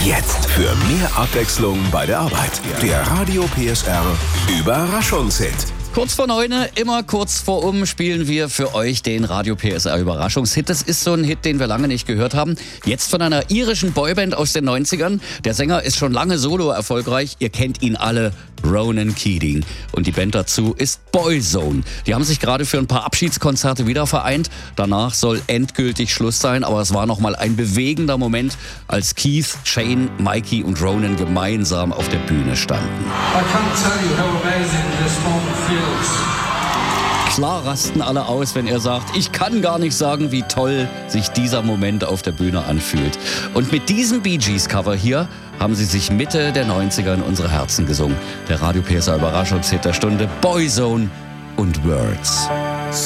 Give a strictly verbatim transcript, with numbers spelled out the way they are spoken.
Jetzt für mehr Abwechslung bei der Arbeit. Der Radio P S R Überraschungshit. Kurz vor neun, immer kurz vor um, spielen wir für euch den Radio P S R Überraschungshit. Das ist so ein Hit, den wir lange nicht gehört haben. Jetzt von einer irischen Boyband aus den neunzigern. Der Sänger ist schon lange solo erfolgreich. Ihr kennt ihn alle, Ronan Keating. Und die Band dazu ist Boyzone. Die haben sich gerade für ein paar Abschiedskonzerte wieder vereint. Danach soll endgültig Schluss sein. Aber es war nochmal ein bewegender Moment, als Keith, Shane, Mikey und Ronan gemeinsam auf der Bühne standen. I can't tell you how amazing this moment feels. Klar rasten alle aus, wenn er sagt, ich kann gar nicht sagen, wie toll sich dieser Moment auf der Bühne anfühlt. Und mit diesem Bee Gees Cover hier haben sie sich Mitte der neunziger in unsere Herzen gesungen. Der Radio P S R Überraschungshit der Stunde, Boyzone und Words.